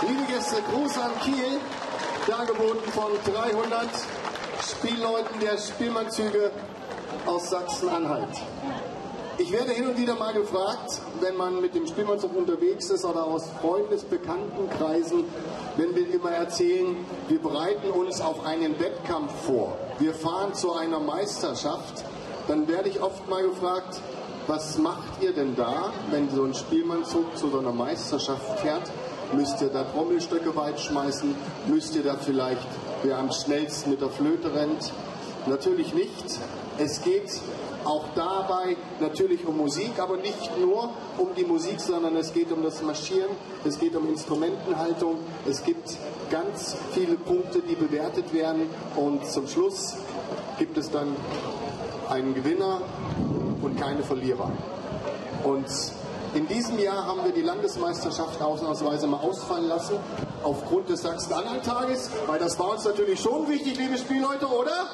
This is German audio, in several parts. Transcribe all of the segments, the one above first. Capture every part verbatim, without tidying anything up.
Liebe Gäste, Gruß an Kiel, dargeboten von dreihundert Spielleuten der Spielmannzüge aus Sachsen-Anhalt. Ich werde hin und wieder mal gefragt, wenn man mit dem Spielmannzug unterwegs ist oder aus Freundesbekanntenkreisen, wenn wir immer erzählen, wir bereiten uns auf einen Wettkampf vor, wir fahren zu einer Meisterschaft, dann werde ich oft mal gefragt, was macht ihr denn da, wenn so ein Spielmannzug zu so einer Meisterschaft fährt? Müsst ihr da Trommelstöcke weit schmeißen? Müsst ihr da vielleicht, wer am schnellsten mit der Flöte rennt? Natürlich nicht. Es geht auch dabei natürlich um Musik, aber nicht nur um die Musik, sondern es geht um das Marschieren, es geht um Instrumentenhaltung, es gibt ganz viele Punkte, die bewertet werden und zum Schluss gibt es dann einen Gewinner und keine Verlierer. Und in diesem Jahr haben wir die Landesmeisterschaft ausnahmsweise mal ausfallen lassen, aufgrund des Sachsen-Anhalt-Tages, weil das war uns natürlich schon wichtig, liebe Spielleute, oder?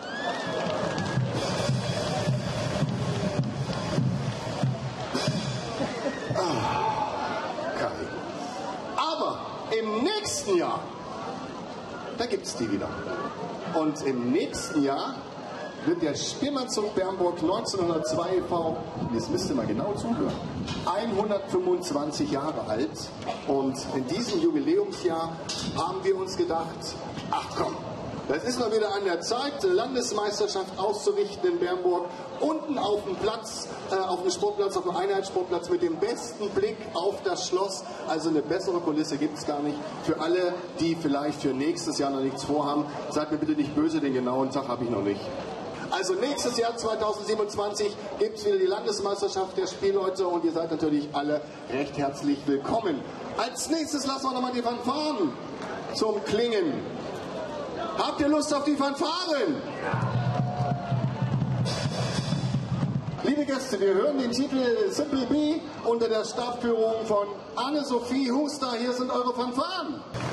Aber im nächsten Jahr, da gibt es die wieder. Und im nächsten Jahr wird der Spielmannzug Bernburg neunzehnhundertzwei e V, jetzt müsst ihr mal genau zuhören, hundertfünfundzwanzig Jahre alt. Und in diesem Jubiläumsjahr haben wir uns gedacht, ach komm, das ist mal wieder an der Zeit, Landesmeisterschaft auszurichten in Bernburg. Unten auf dem Platz, äh, auf dem Sportplatz, auf dem Einheitssportplatz mit dem besten Blick auf das Schloss. Also eine bessere Kulisse gibt es gar nicht. Für alle, die vielleicht für nächstes Jahr noch nichts vorhaben, seid mir bitte nicht böse, den genauen Tag habe ich noch nicht. Also nächstes Jahr zweitausendsiebenundzwanzig gibt es wieder die Landesmeisterschaft der Spielleute und ihr seid natürlich alle recht herzlich willkommen. Als nächstes lassen wir nochmal die Fanfaren zum Klingen. Habt ihr Lust auf die Fanfaren? Liebe Gäste, wir hören den Titel Simple B unter der Stabführung von Anne-Sophie Huster. Hier sind eure Fanfaren.